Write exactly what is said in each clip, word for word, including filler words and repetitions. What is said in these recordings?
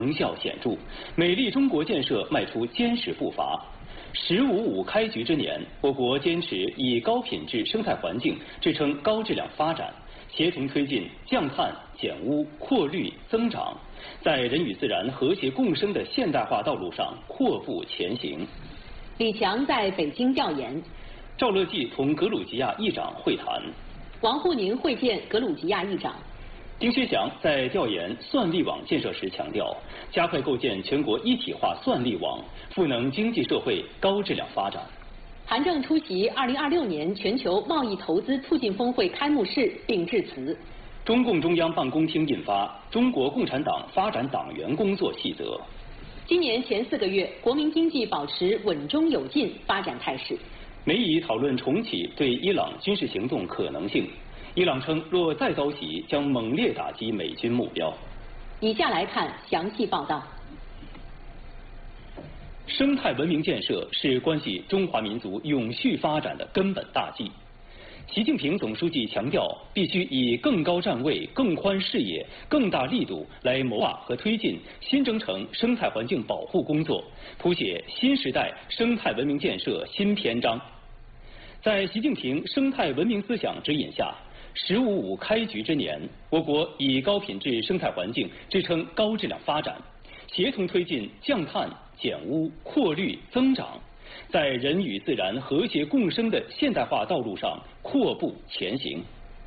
成效显著，美丽中国建设迈出坚实步伐。十五五开局之年，我国坚持以高品质生态环境支撑高质量发展，协同推进降碳、减污、扩绿、增长，在人与自然和谐共生的现代化道路上阔步前行。 李强在北京调研， 赵乐际同格鲁吉亚议长会谈， 王沪宁会见格鲁吉亚议长。 丁薛祥在调研算力网建设时强调，加快构建全国一体化算力网，赋能经济社会高质量发展。 韩正出席二零二六年全球贸易投资促进峰会开幕式并致辞。 中共中央办公厅印发《中国共产党发展党员工作细则》。 今年前四个月，国民经济保持稳中有进发展态势。 美以讨论重启对伊朗军事行动可能性。伊朗称，若再遭袭，将猛烈打击美军目标。 以下来看详细报道。 生态文明建设是关系中华民族永续发展的根本大计。习近平总书记强调，必须以更高站位、更宽视野、更大力度来谋划和推进新征程生态环境保护工作，谱写新时代生态文明建设新篇章。在习近平生态文明思想指引下，十五五开局之年，我国以高品质生态环境支撑高质量发展，协同推进降碳、减污、扩绿、增长，在人与自然和谐共生的现代化道路上阔步前行。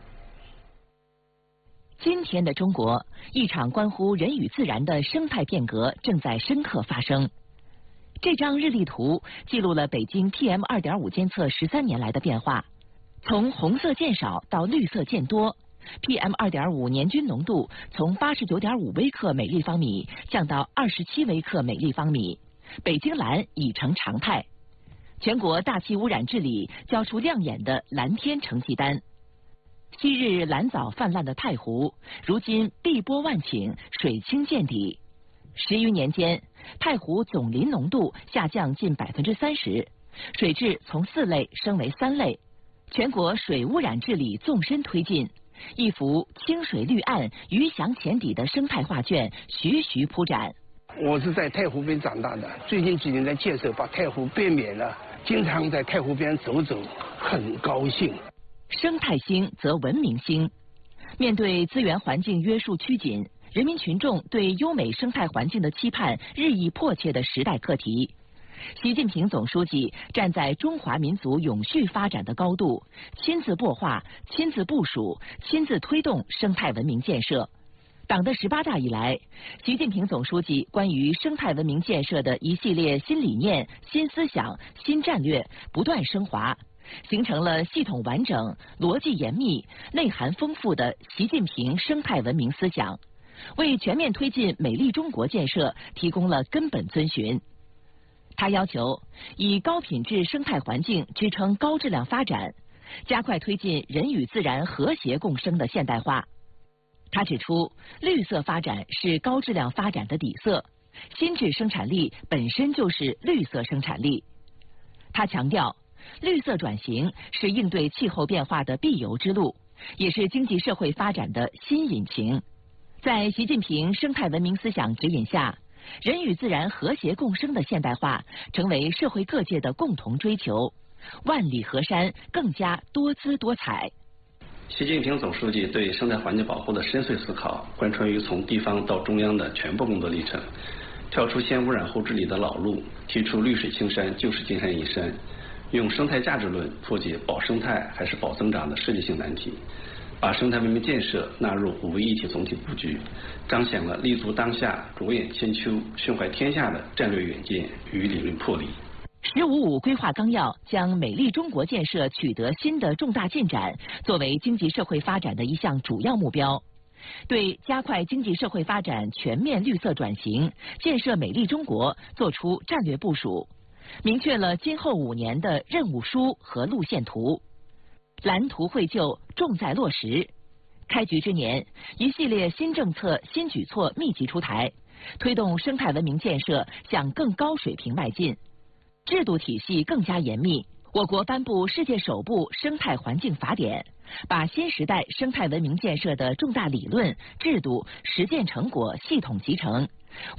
今天的中国，一场关乎人与自然的生态变革正在深刻发生。这张日历图记录了北京 P M 二点五 监测十三年来的变化。从红色渐少到绿色渐多 ，P M 二点五 年均浓度从八十九点五微克每立方米降到二十七微克每立方米，北京蓝已成常态。全国大气污染治理交出亮眼的蓝天成绩单。昔日蓝藻泛滥的太湖，如今碧波万顷，水清见底。十余年间，太湖总磷浓度下降近百分之三十，水质从四类升为三类。全国水污染治理纵深推进，一幅清水绿岸、鱼翔浅底的生态画卷徐徐铺展。 我是在太湖边长大的，最近几年在建设，把太湖变美了，经常在太湖边走走，很高兴。 生态兴则文明兴。面对资源环境约束趋紧，人民群众对优美生态环境的期盼日益迫切的时代课题。习近平总书记站在中华民族永续发展的高度，亲自擘画、亲自部署、亲自推动生态文明建设。党的十八大以来，习近平总书记关于生态文明建设的一系列新理念、新思想、新战略不断升华，形成了系统完整、逻辑严密、内涵丰富的习近平生态文明思想，为全面推进美丽中国建设提供了根本遵循。他要求以高品质生态环境支撑高质量发展，加快推进人与自然和谐共生的现代化。他指出，绿色发展是高质量发展的底色，新质生产力本身就是绿色生产力。他强调，绿色转型是应对气候变化的必由之路，也是经济社会发展的新引擎。在习近平生态文明思想指引下，人与自然和谐共生的现代化成为社会各界的共同追求，万里河山更加多姿多彩。 习近平总书记对生态环境保护的深邃思考，贯穿于从地方到中央的全部工作历程，跳出先污染后治理的老路，提出绿水青山就是金山银山，用生态价值论破解保生态还是保增长的设计性难题，把生态文明建设纳入五位一体总体布局，彰显了立足当下、着眼千秋、胸怀天下的战略远见与理论魄力。 十五五规划纲要将美丽中国建设取得新的重大进展作为经济社会发展的一项主要目标，对加快经济社会发展全面绿色转型、建设美丽中国作出战略部署，明确了今后五年的任务书和路线图。蓝图绘就，重在落实。开局之年，一系列新政策、新举措密集出台，推动生态文明建设向更高水平迈进。制度体系更加严密，我国颁布世界首部生态环境法典，把新时代生态文明建设的重大理论、制度、实践成果系统集成，